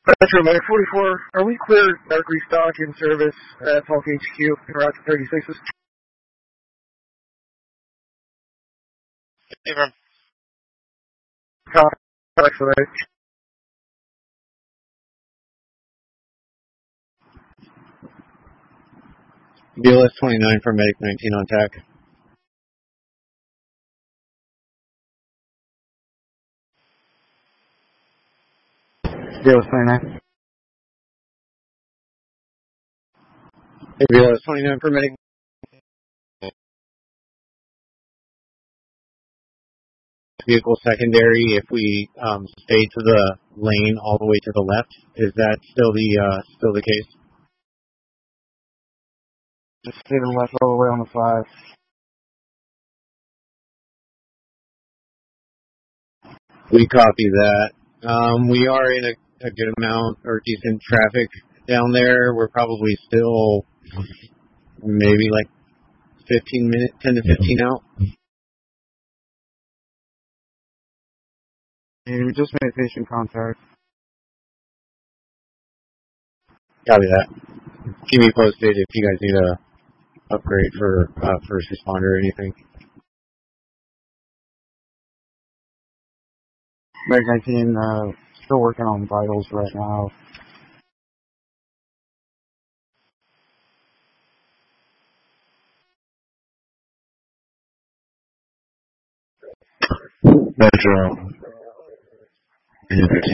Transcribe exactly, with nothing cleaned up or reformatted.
Metro Medic forty-four, are we clear dark restock in service at Falk H Q in Route thirty-sixes? Abram. Copy. Excellent. B L S twenty-nine for Medic nineteen on tack. B L S twenty-nine. Hey, B L S twenty-nine for Medic. Vehicle secondary, if we um, stay to the lane all the way to the left, is that still the uh, still the case? Just stay to the left all the way on the five. We copy that. Um, we are in a, a good amount or decent traffic down there. We're probably still maybe like fifteen minutes, ten to fifteen out. And we just made patient contact. Copy that. Keep me posted if you guys need a upgrade for uh, first responder or anything. Meg nineteen, uh, still working on vitals right now. Metro.